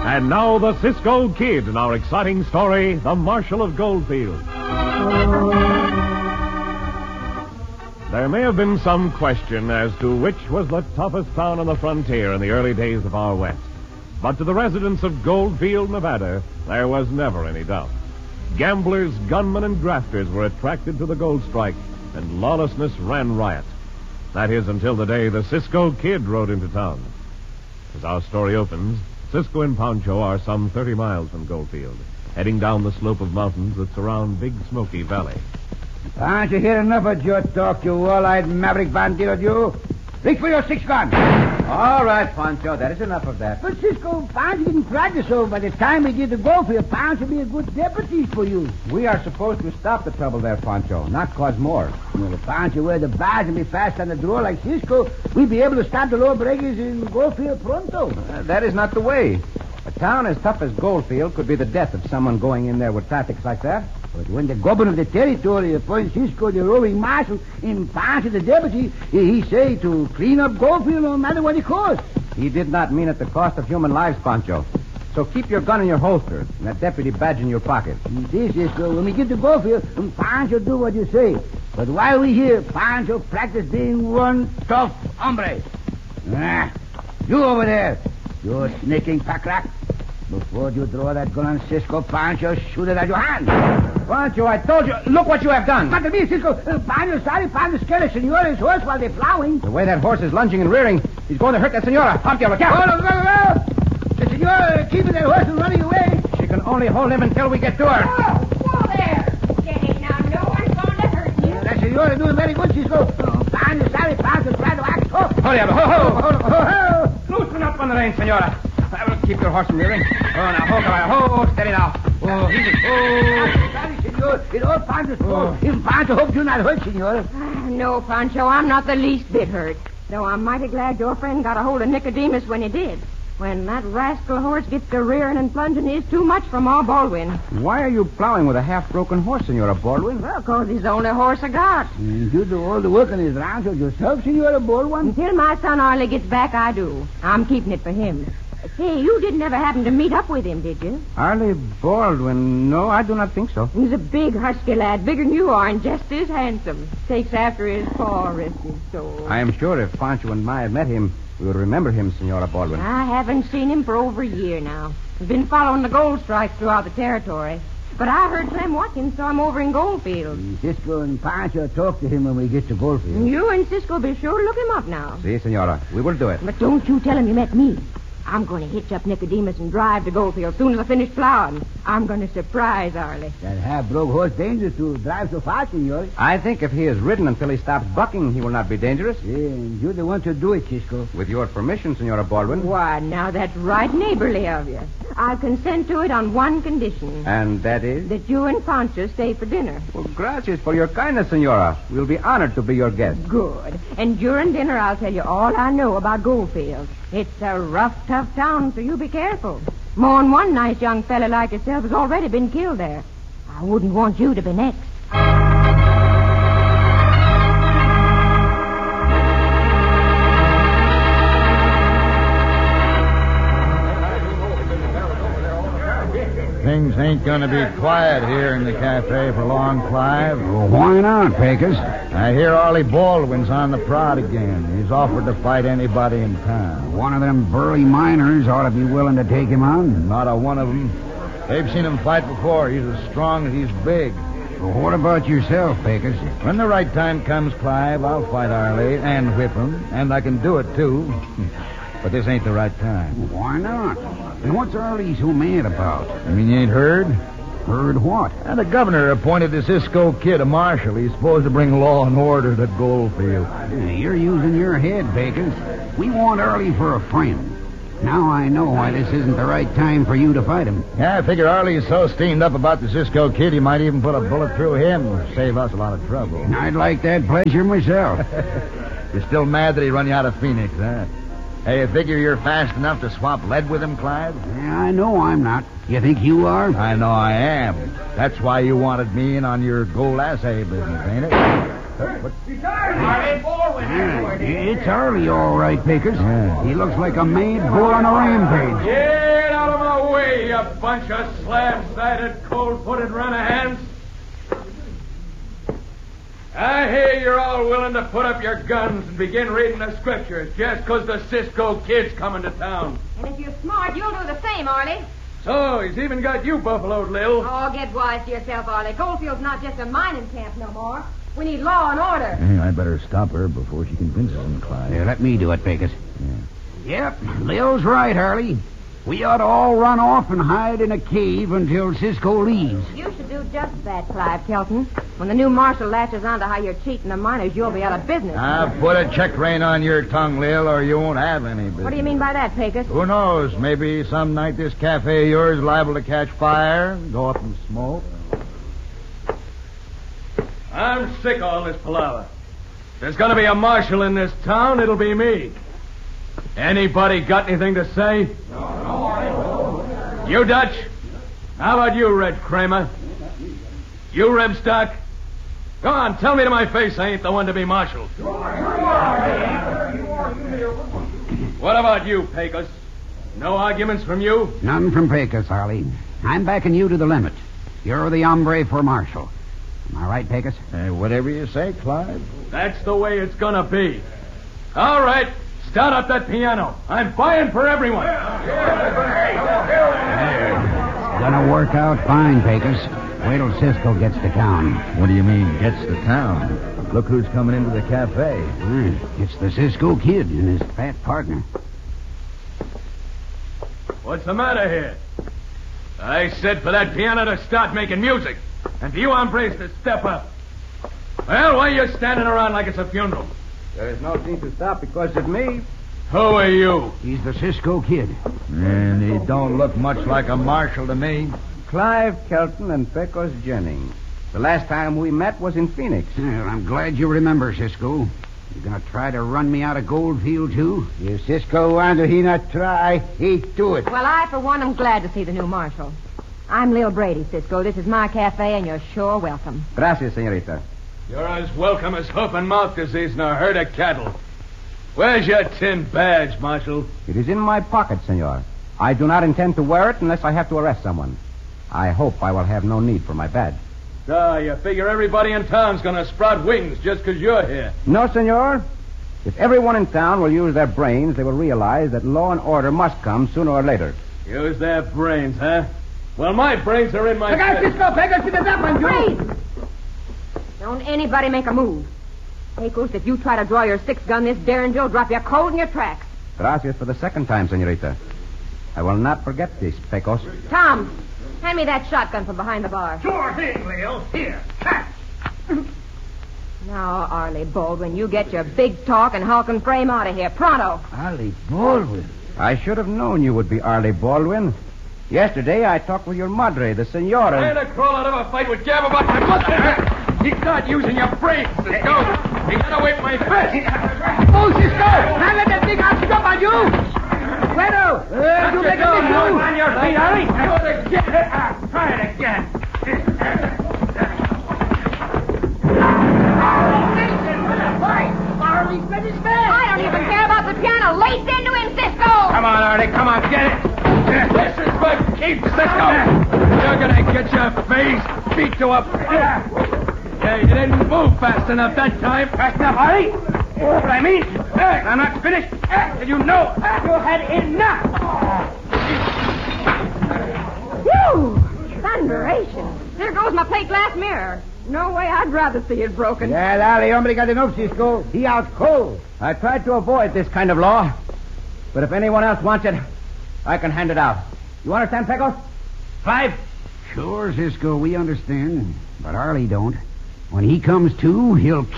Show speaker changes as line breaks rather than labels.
And now the Cisco Kid in our exciting story, The Marshal of Goldfield. There may have been some question as to which was the toughest town on the frontier in the early days of our West. But to the residents of Goldfield, Nevada, there was never any doubt. Gamblers, gunmen, and grafters were attracted to the gold strike, and lawlessness ran riot. That is, until the day the Cisco Kid rode into town. As our story opens, Cisco and Pancho are some 30 miles from Goldfield, heading down the slope of mountains that surround Big Smoky Valley.
Aren't you hear enough of your talk, you wall-eyed maverick bandito, you? Reach for your 6-gun.
All right, Pancho, that is enough of that.
But, Cisco, Pancho didn't practice, so by the time we get to Goldfield, Pancho will be a good deputy for you.
We are supposed to stop the trouble there, Pancho, not cause more.
Well, if Pancho were the badge and be fast on the draw like Cisco, we'd be able to stop the lawbreakers in Goldfield pronto.
That is not the way. A town as tough as Goldfield could be the death of someone going in there with tactics like that.
But when the governor of the territory appoints Cisco the roving marshal and Pancho the deputy, he say to clean up Goldfield no matter what it costs.
He did not mean at the cost of human lives, Pancho. So keep your gun in your holster and that deputy badge in your pocket.
This, Cisco, when we get to Goldfield, Pancho do what you say. But while we here, Pancho practice being one tough hombre. You over there, you sneaking pack rat. Before you draw that gun on Cisco, Pancho, shoot it at your hand.
Pancho, I told you, look what you have done.
But to me, Cisco, Pancho sorry, Pancho scared the Senora's horse while they're plowing.
The way that horse is lunging and rearing, he's going to hurt that Senora. Pancho, look out.
Oh, the Senora keeping that horse and running away.
She can only hold him until we get to her.
Whoa there. Steady now, no one's going to hurt you.
That Senora doing very good, Cisco. Pancho sorry, Pancho trying to act tough.
Ho, diablo, ho. Loosen up on the reins, Senora. I will keep your horse from rearing. Oh, now, ho, caballo, ho, steady now. Oh, easy. Oh.
Sorry, Senor. It all Pancho's fault. If Pancho hopes you're not hurt, Senor.
No, Pancho, I'm not the least bit hurt. Though I'm mighty glad your friend got a hold of Nicodemus when he did. When that rascal horse gets to rearing and plunging, he's too much for Ma Baldwin.
Why are you plowing with a half-broken horse, Senora Baldwin?
Well, 'cause he's the only horse I got.
You do all the work on his rancho yourself, Senora Baldwin?
Until my son Arlie gets back, I do. I'm keeping it for him. Say, you didn't ever happen to meet up with him, did you?
Arlie Baldwin? No, I do not think so.
He's a big, husky lad, bigger than you are, and just as handsome. Takes after his paw, rest his soul.
I am sure if Pancho and I had met him, we would remember him, Senora Baldwin.
I haven't seen him for over a year now. He's been following the gold strikes throughout the territory. But I heard Clem Watkins saw him over in Goldfield.
Cisco and Pancho talk to him when we get to Goldfield.
You and Cisco be sure to look him up now.
Si, Senora. We will do it.
But don't you tell him you met me. I'm going to hitch up Nicodemus and drive to Goldfield as soon as I finish plowing. I'm going to surprise Arlie.
That half-broke horse dangerous to drive so fast, Senor.
I think if he is ridden until he stops bucking, he will not be dangerous.
Yeah, and you're the one to do it, Cisco.
With your permission, Senora Baldwin.
Why, now that's right neighborly of you. I'll consent to it on one condition.
And that is?
That you and Pancho stay for dinner.
Well, gracias for your kindness, Senora. We'll be honored to be your guest.
Good. And during dinner, I'll tell you all I know about Goldfield. It's a rough, tough town, so you be careful. More'n one nice young fella like yourself has already been killed there. I wouldn't want you to be next.
Things ain't gonna be quiet here in the cafe for long, Clive.
Well, why not, Pecos?
I hear Arlie Baldwin's on the prod again. He's offered to fight anybody in town.
One of them burly miners ought to be willing to take him on.
Not a one of them. They've seen him fight before. He's as strong as he's big.
Well, what about yourself, Pecos?
When the right time comes, Clive, I'll fight Arlie and whip him, and I can do it, too. But this ain't the right time.
Why not? And what's Arlie so mad about?
You mean you ain't heard?
Heard what?
And the governor appointed the Cisco Kid a marshal. He's supposed to bring law and order to Goldfield.
You're using your head, Pecos. We want Arlie for a friend. Now I know why this isn't the right time for you to fight him.
Yeah, I figure Arlie's so steamed up about the Cisco Kid, he might even put a bullet through him and save us a lot of trouble.
I'd like that pleasure myself.
You're still mad that he run you out of Phoenix, huh? Hey, you figure you're fast enough to swap lead with him, Clive?
Yeah, I know I'm not. You think you are?
I know I am. That's why you wanted me in on your gold assay business, ain't it?
Arlie Baldwin.
It's Arlie, all right, Pecos.
Yeah.
He looks like a mad bull on a rampage.
Get out of my
bunch of slab-sided, cold-footed run-a-hands. I hear you're all willing to put up your guns and begin reading the scriptures just 'cause the Cisco Kid's coming to town.
And if you're smart, you'll do the same, Arlie.
So, he's even got you buffaloed, Lil.
Oh, get wise to yourself, Arlie. Goldfield's not just a mining camp no more. We need law and order.
I'd better stop her before she convinces him, Clyde.
Here, let me do it, Pecos. Yep, Lil's right, Harley. We ought to all run off and hide in a cave until Cisco leaves.
You should do just that, Clive Kelton. When the new marshal latches on to how you're cheating the miners, you'll be out of business.
Put a check rein on your tongue, Lil, or you won't have any business.
What do you mean by that, Pecos?
Who knows? Maybe some night this cafe of yours is liable to catch fire, go up in smoke.
I'm sick of all this palaver. If there's going to be a marshal in this town, it'll be me. Anybody got anything to say? No. You, Dutch? How about you, Red Kramer? You, Rebstock? Go on, tell me to my face I ain't the one to be marshaled. What about you, Pecos? No arguments from you?
None from Pecos, Harley. I'm backing you to the limit. You're the hombre for marshal. Am I right, Pecos?
Whatever you say, Clyde.
That's the way it's gonna be. All right, start up that piano. I'm buying for everyone.
It's gonna work out fine, Pecos. Wait till Cisco gets to town.
What do you mean, gets to town? Look who's coming into the cafe.
It's the Cisco Kid and his fat partner.
What's the matter here? I said for that piano to start making music, and for you hombres to step up. Well, why are you standing around like it's a funeral?
There is no need to stop because of me.
Who are you?
He's the Cisco Kid.
And he don't look much like a marshal to me.
Clive Kelton and Pecos Jennings. The last time we met was in Phoenix.
Well, I'm glad you remember, Cisco. You gonna try to run me out of Goldfield, too? If Cisco wanted, he not try. He'd do it.
Well, I, for one, am glad to see the new marshal. I'm Lil Brady, Cisco. This is my cafe, and you're sure welcome.
Gracias, senorita.
You're as welcome as hoof and mouth disease in a herd of cattle. Where's your tin badge, Marshal?
It is in my pocket, senor. I do not intend to wear it unless I have to arrest someone. I hope I will have no need for my badge.
You figure everybody in town's gonna sprout wings just 'cause you're here.
No, senor. If everyone in town will use their brains, they will realize that law and order must come sooner or later.
Use their brains, huh? Well, my brains are in my...
Look out, Cisco! Pecos to the top on you!
Freeze! Don't anybody make a move. Pecos, if you try to draw your six-gun, this Derringer will drop you cold in your tracks.
Gracias for the second time, senorita. I will not forget this, Pecos.
Tom, hand me that shotgun from behind the bar.
Sure thing, Lil. Here.
Now, Arlie Baldwin, you get your big talk and hulk and frame out of here. Pronto.
Arlie Baldwin.
I should have known you would be Arlie Baldwin. Yesterday, I talked with your madre, the senora.
Trying to crawl out of a fight with Jab about my muscle. You start using your brains, Cisco. You got away from my fist.
Oh, Cisco! Now let that big arm jump on you! Bueno! You make a big move!
On your feet, Arlie. Try it again.
Arlie's been his man!
I don't even care about the piano. Lace into him, Cisco!
Come on, Arlie. Come on, get it. This is what keeps Cisco. You're gonna get your face beat to a... Yeah, you didn't move fast enough that time.
Fast enough, Arlie? What I mean? I'm not finished.
Did you know?
You had enough!
Whew! Thunderation. There goes my plate glass mirror. No way, I'd rather see it broken.
Yeah, Lally, hombre got enough, Cisco. He out cold.
I tried to avoid this kind of law, but if anyone else wants it, I can hand it out. You understand, Pecos? Clive?
Sure, Cisco, we understand. But Arlie don't. When he comes to, he'll